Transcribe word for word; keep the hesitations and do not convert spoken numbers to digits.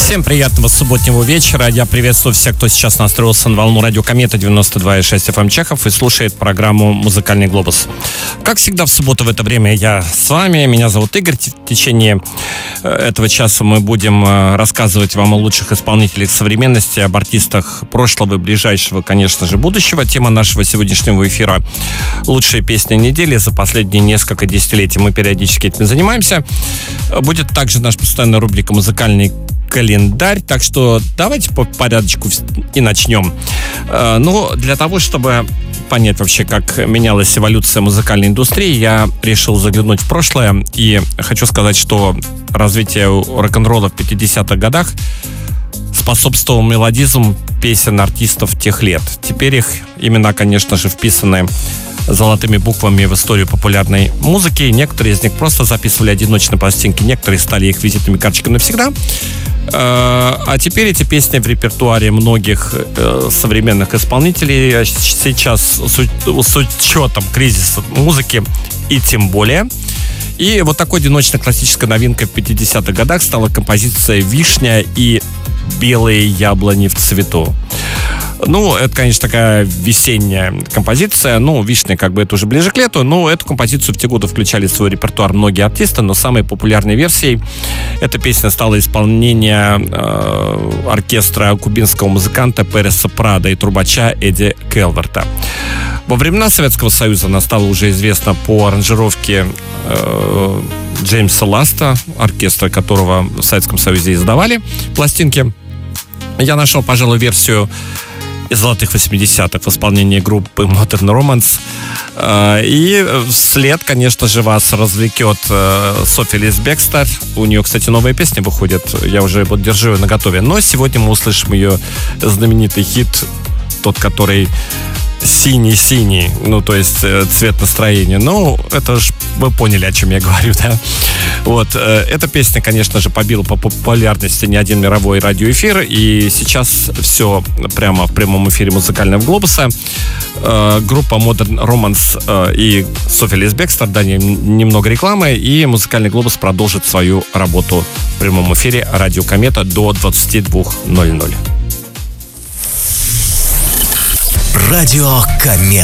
Всем приятного субботнего вечера. Я приветствую всех, кто сейчас настроился на волну радио Комета девяносто два и шесть эф эм Чехов и слушает программу «Музыкальный глобус». Как всегда в субботу в это время я с вами. Меня зовут Игорь. В течение этого часа мы будем рассказывать вам о лучших исполнителях современности, об артистах прошлого и ближайшего, конечно же, будущего. Тема нашего сегодняшнего эфира — лучшие песни недели. За последние несколько десятилетий мы периодически этим занимаемся. Будет также наша постоянная рубрика «Музыкальный календарь», так что давайте по порядочку и начнем. Ну, для того, чтобы понять вообще, как менялась эволюция музыкальной индустрии, я решил заглянуть в прошлое, и хочу сказать, что развитие рок-н-ролла в пятидесятых годах способствовал мелодизм песен артистов тех лет. Теперь их имена, конечно же, вписаны золотыми буквами в историю популярной музыки. Некоторые из них просто записывали одиночные пластинки, некоторые стали их визитными карточками навсегда. А теперь эти песни в репертуаре многих современных исполнителей. Сейчас с учетом кризиса музыки и тем более. И вот такой одиночной классической новинкой в пятидесятых годах стала композиция «Вишня» и «Белые яблони в цвету». Ну, это, конечно, такая весенняя композиция. Ну, «Вишня» как бы это уже ближе к лету. Но эту композицию в те годы включали в свой репертуар многие артисты. Но самой популярной версией эта песня стала исполнение э, оркестра кубинского музыканта Переса Прада и трубача Эдди Келверта. Во времена Советского Союза она стала уже известна по аранжировке э, Джеймса Ласта, оркестра которого в Советском Союзе издавали пластинки. Я нашел, пожалуй, версию из золотых восьмидесятых в исполнении группы Modern Romance. И вслед, конечно же, вас развлекет Софи Лис Бекстер. У нее, кстати, новая песня выходит. Я уже вот держу ее наготове. Но сегодня мы услышим ее знаменитый хит, тот, который синий-синий, ну, то есть цвет настроения. Ну, это ж вы поняли, о чем я говорю, да? Вот, эта песня, конечно же, побила по популярности не один мировой радиоэфир, и сейчас все прямо в прямом эфире «Музыкального глобуса». Группа Modern Romance и Софи Лис Бекстер, да, немного рекламы, и «Музыкальный глобус» продолжит свою работу в прямом эфире радио Комета до двадцати двух ноль-ноль. Радио Комета.